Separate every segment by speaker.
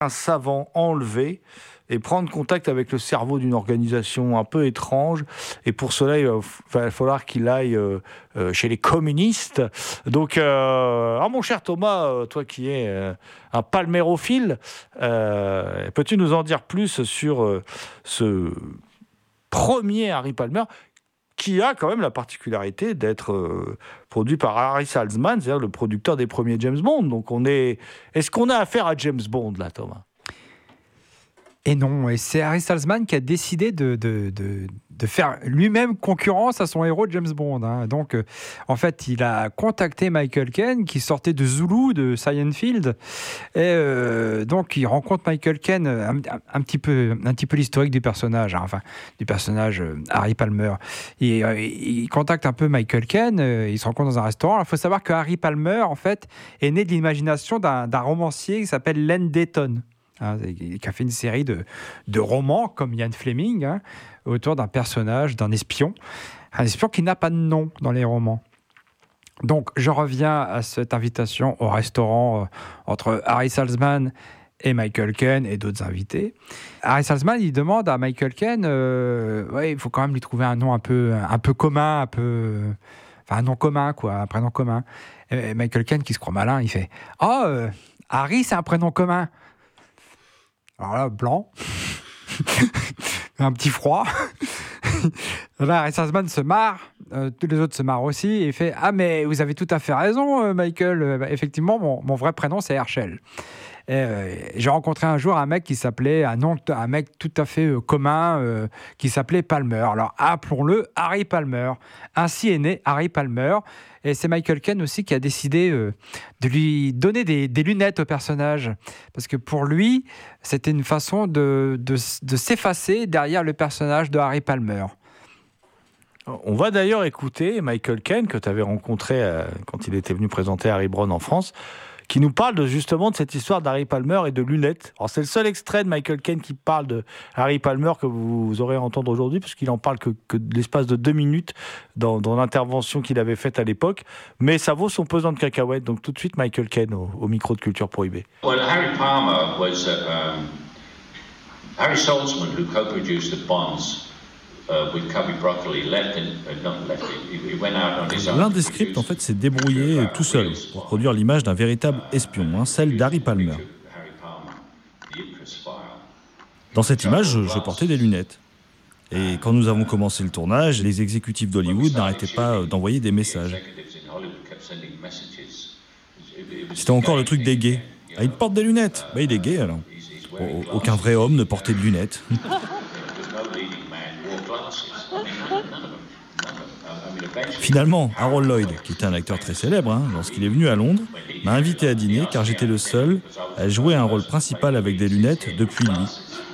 Speaker 1: un savant enlevé et prendre contact avec le cerveau d'une organisation un peu étrange. Et pour cela, il va falloir qu'il aille chez les communistes. Donc, mon cher Thomas, toi qui es un palmérophile, peux-tu nous en dire plus sur ce premier Harry Palmer, qui a quand même la particularité d'être produit par Harry Saltzman, c'est-à-dire le producteur des premiers James Bond. Donc, est-ce qu'on a affaire à James Bond, là, Thomas ?
Speaker 2: Et non, et c'est Harry Saltzman qui a décidé de faire lui-même concurrence à son héros James Bond. Hein. Donc, en fait, il a contacté Michael Caine, qui sortait de Zulu, de Scienfield, et donc il rencontre Michael Caine, un petit peu l'historique du personnage, hein, enfin du personnage Harry Palmer. Il contacte un peu Michael Caine, ils se rencontrent dans un restaurant. Il faut savoir que Harry Palmer, en fait, est né de l'imagination d'un romancier qui s'appelle Len Dayton. Qui a fait une série de romans comme Ian Fleming, hein, autour d'un personnage, d'un espion. Un espion qui n'a pas de nom dans les romans. Donc, je reviens à cette invitation au restaurant entre Harry Saltzman et Michael Caine et d'autres invités. Harry Saltzman, il demande à Michael Caine, il faut quand même lui trouver un nom un peu commun, un nom commun, quoi, un prénom commun. Et Michael Caine, qui se croit malin, il fait « Harry, c'est un prénom commun !» Alors là, blanc, un petit froid. Là, Harry Saltzman se marre, tous les autres se marrent aussi, et il fait « Ah, mais vous avez tout à fait raison, Michael. Effectivement, mon vrai prénom, c'est Herschel. » J'ai rencontré un jour un mec un mec tout à fait commun, qui s'appelait Palmer. Alors, appelons-le Harry Palmer. Ainsi est né Harry Palmer. Et c'est Michael Caine aussi qui a décidé de lui donner des lunettes au personnage. Parce que pour lui, c'était une façon de s'effacer derrière le personnage de Harry Palmer.
Speaker 1: On va d'ailleurs écouter Michael Caine, que tu avais rencontré quand il était venu présenter Harry Brown en France, qui nous parle justement de cette histoire d'Harry Palmer et de lunettes. Alors, c'est le seul extrait de Michael Caine qui parle de Harry Palmer que vous aurez à entendre aujourd'hui, parce qu'il en parle que de l'espace de 2 minutes dans l'intervention qu'il avait faite à l'époque. Mais ça vaut son pesant de cacahuètes. Donc, tout de suite, Michael Caine au micro de Culture Prohibée.
Speaker 3: Well, Harry Palmer was Harry Saltzman, who co-produced the Bonds.
Speaker 4: L'un des scripts, en fait, s'est débrouillé tout seul pour produire l'image d'un véritable espion, celle d'Harry Palmer. Dans cette image, je portais des lunettes. Et quand nous avons commencé le tournage, les exécutifs d'Hollywood n'arrêtaient pas d'envoyer des messages. C'était encore le truc des gays. Ah, il porte des lunettes. Il est gay, alors. Aucun vrai homme ne portait de lunettes. Finalement, Harold Lloyd, qui était un acteur très célèbre, lorsqu'il est venu à Londres, m'a invité à dîner car j'étais le seul à jouer un rôle principal avec des lunettes depuis lui.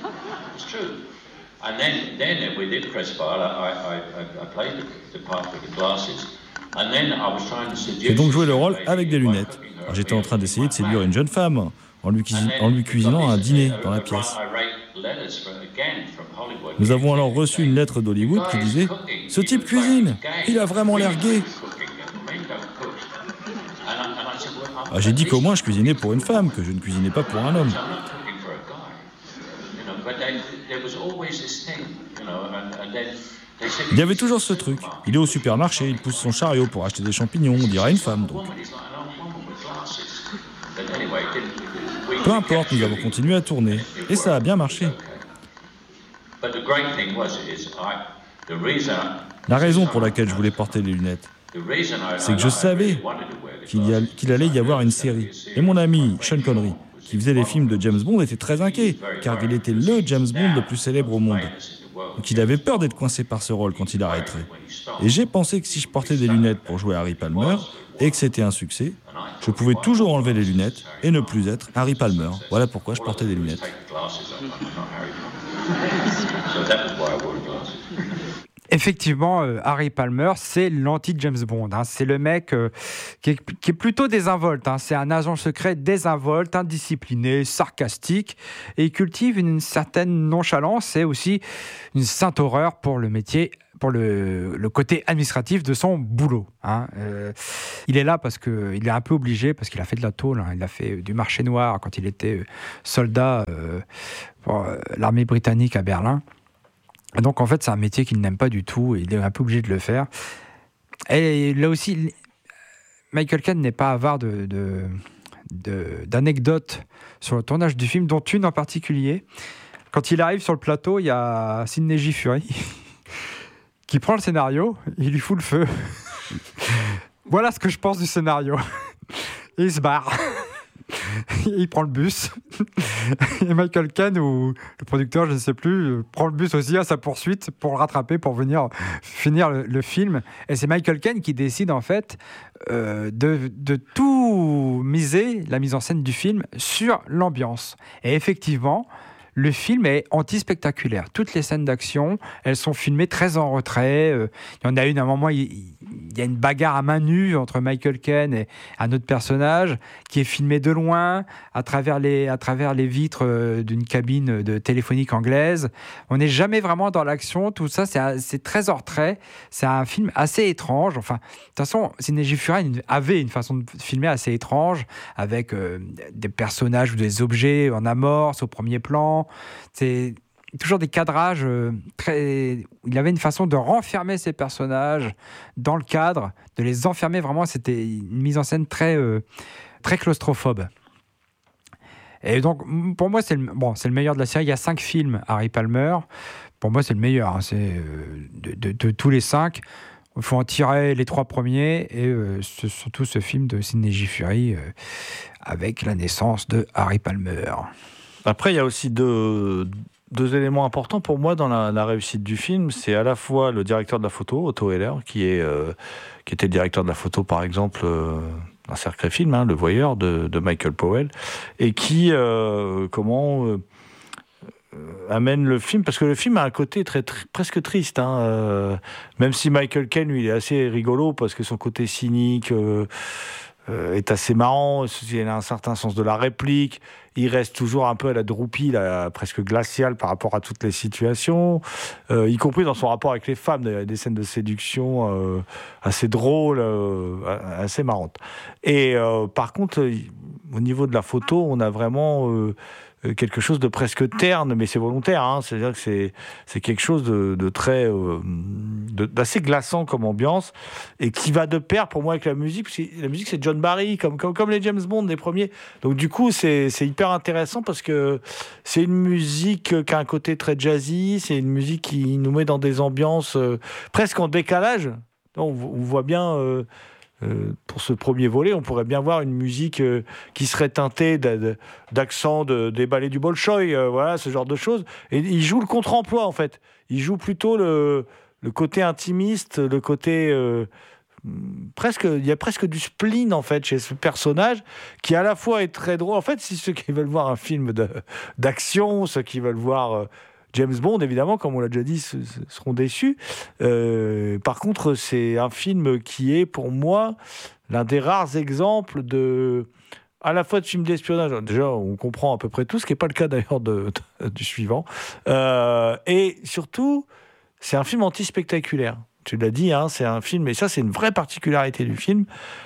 Speaker 4: J'ai donc joué le rôle avec des lunettes. Alors, j'étais en train d'essayer de séduire une jeune femme en lui cuisinant un dîner dans la pièce. Nous avons alors reçu une lettre d'Hollywood qui disait « Ce type cuisine, il a vraiment l'air gay !» J'ai dit qu'au moins je cuisinais pour une femme, que je ne cuisinais pas pour un homme. Il y avait toujours ce truc. Il est au supermarché, il pousse son chariot pour acheter des champignons, on dirait une femme donc. Peu importe, nous avons continué à tourner. Et ça a bien marché. La raison pour laquelle je voulais porter les lunettes, c'est que je savais qu'il allait y avoir une série. Et mon ami Sean Connery, qui faisait les films de James Bond, était très inquiet, car il était le James Bond le plus célèbre au monde. Donc il avait peur d'être coincé par ce rôle quand il arrêterait. Et j'ai pensé que si je portais des lunettes pour jouer Harry Palmer, et que c'était un succès, je pouvais toujours enlever les lunettes et ne plus être Harry Palmer. Voilà pourquoi je portais des lunettes.
Speaker 2: Effectivement, Harry Palmer, c'est l'anti-James Bond. C'est le mec qui est plutôt désinvolte. C'est un agent secret désinvolte, indiscipliné, sarcastique, et il cultive une certaine nonchalance et aussi une sainte horreur pour le métier pour le côté administratif de son boulot. Il est là parce qu'il est un peu obligé, parce qu'il a fait de la tôle, il a fait du marché noir quand il était soldat pour l'armée britannique à Berlin. Et donc en fait c'est un métier qu'il n'aime pas du tout, et il est un peu obligé de le faire. Et là aussi, Michael Caine n'est pas avare d'anecdotes sur le tournage du film, dont une en particulier. Quand il arrive sur le plateau, il y a Sidney J. Furie qui prend le scénario, il lui fout le feu. Voilà ce que je pense du scénario. Et il se barre. Il prend le bus. Et Michael Caine, ou le producteur, je ne sais plus, prend le bus aussi à sa poursuite pour le rattraper, pour venir finir le film. Et c'est Michael Caine qui décide en fait de tout miser, la mise en scène du film, sur l'ambiance. Et effectivement, le film est anti-spectaculaire. Toutes les scènes d'action, elles sont filmées très en retrait. Il y en a une, à un moment, il y a une bagarre à main nue entre Michael Caine et un autre personnage qui est filmé de loin, à travers les vitres d'une cabine de téléphonique anglaise. On n'est jamais vraiment dans l'action. Tout ça, c'est très en retrait. C'est un film assez étrange. Enfin, de toute façon, Sidney J. Furie avait une façon de filmer assez étrange, avec des personnages ou des objets en amorce au premier plan. C'est toujours des cadrages il avait une façon de renfermer ces personnages dans le cadre, de les enfermer vraiment. C'était une mise en scène très claustrophobe. Et donc pour moi c'est le meilleur de la série. Il y a 5 films Harry Palmer. Pour moi c'est le meilleur, c'est de tous les 5. Il faut en tirer les 3 premiers, et surtout ce film de Sidney J. Furie avec la naissance de Harry Palmer.
Speaker 1: Après, il y a aussi deux éléments importants pour moi dans la réussite du film. C'est à la fois le directeur de la photo, Otto Heller, qui était le directeur de la photo, par exemple, d'un Cercle Film, Le Voyeur, de Michael Powell, et qui amène le film, parce que le film a un côté presque triste, même si Michael Caine, lui, il est assez rigolo, parce que son côté cynique est assez marrant, il a un certain sens de la réplique, il reste toujours un peu à la droupie, presque glaciale par rapport à toutes les situations, y compris dans son rapport avec les femmes. Il y a des scènes de séduction assez drôles, assez marrantes. Et par contre, au niveau de la photo, on a vraiment quelque chose de presque terne, mais c'est volontaire, c'est-à-dire que c'est quelque chose de très d'assez glaçant comme ambiance, et qui va de pair pour moi avec la musique, parce que la musique c'est John Barry, comme les James Bond, les premiers. Donc du coup c'est hyper intéressant, parce que c'est une musique qui a un côté très jazzy, c'est une musique qui nous met dans des ambiances presque en décalage. On voit bien pour ce premier volet, on pourrait bien voir une musique qui serait teintée d'accents des ballets du Bolchoï, voilà, ce genre de choses. Et il joue le contre-emploi, en fait. Il joue plutôt le côté intimiste, le côté il y a presque du spleen, en fait, chez ce personnage, qui à la fois est très drôle. En fait, si ceux qui veulent voir un film d'action, ceux qui veulent voir James Bond, évidemment, comme on l'a déjà dit, seront déçus. Par contre, c'est un film qui est, pour moi, l'un des rares exemples à la fois de films d'espionnage. Déjà, on comprend à peu près tout, ce qui n'est pas le cas d'ailleurs du suivant. Et surtout, c'est un film anti-spectaculaire. Tu l'as dit, c'est un film, et ça, c'est une vraie particularité du film.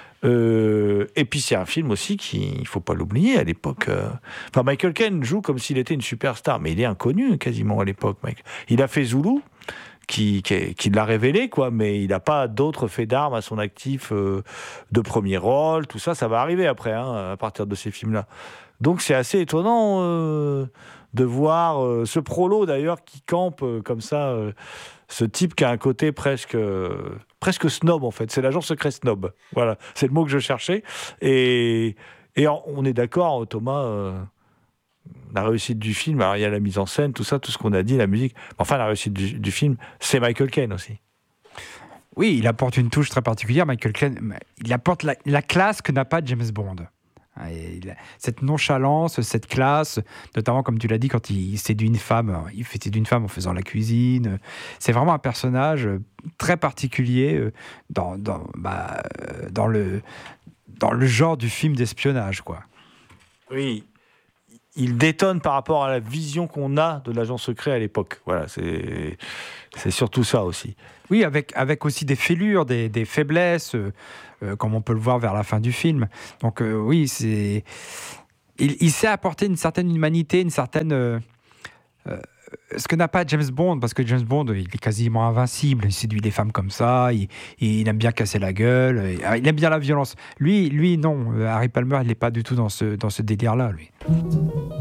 Speaker 1: Et puis c'est un film aussi il ne faut pas l'oublier, à l'époque. Michael Caine joue comme s'il était une superstar, mais il est inconnu quasiment à l'époque. Il a fait Zulu, qui l'a révélé, quoi, mais il n'a pas d'autres faits d'armes à son actif de premier rôle. Tout ça va arriver après, à partir de ces films-là. Donc c'est assez étonnant de voir ce prolo d'ailleurs qui campe comme ça. Ce type qui a un côté presque snob, en fait. C'est l'agent secret snob. Voilà, c'est le mot que je cherchais. Et on est d'accord, Thomas, la réussite du film, alors il y a la mise en scène, tout ça, tout ce qu'on a dit, la musique. Enfin, la réussite du film, c'est Michael Caine aussi.
Speaker 2: Oui, il apporte une touche très particulière. Michael Caine, il apporte la classe que n'a pas James Bond. Cette nonchalance, cette classe, notamment comme tu l'as dit, quand il séduit une femme, il fait séduire une femme en faisant la cuisine. C'est vraiment un personnage très particulier dans le genre du film d'espionnage, quoi.
Speaker 1: Oui, il détonne par rapport à la vision qu'on a de l'agent secret à l'époque. Voilà, C'est surtout ça aussi.
Speaker 2: Oui, avec aussi des fêlures, des faiblesses, comme on peut le voir vers la fin du film. Donc oui, il sait apporter une certaine humanité, une certaine... ce que n'a pas James Bond, parce que James Bond, il est quasiment invincible, il séduit des femmes comme ça, il aime bien casser la gueule, il aime bien la violence. Lui non, Harry Palmer, il n'est pas du tout dans ce délire-là, lui.